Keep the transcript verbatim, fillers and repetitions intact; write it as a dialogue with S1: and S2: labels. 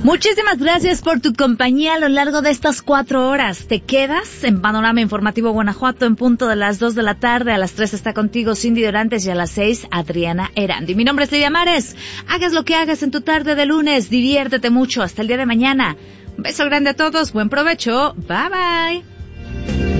S1: Muchísimas gracias por tu compañía a lo largo de estas cuatro horas. Te quedas en Panorama Informativo Guanajuato en punto de las dos de la tarde. A las tres está contigo Cindy Dorantes y a las seis Adriana Erandi. Mi nombre es Lidia Mares. Hagas lo que hagas en tu tarde de lunes. Diviértete mucho. Hasta el día de mañana. Un beso grande a todos. Buen provecho. Bye bye.